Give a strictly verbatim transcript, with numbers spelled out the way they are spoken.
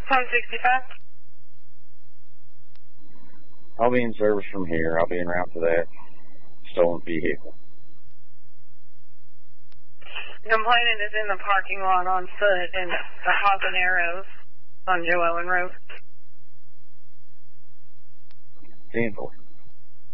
one sixty-five. I'll be in service from here. I'll be en route to that stolen vehicle. Complainant is in the parking lot on foot in the Habaneros on Joe Ellen Road. ten four.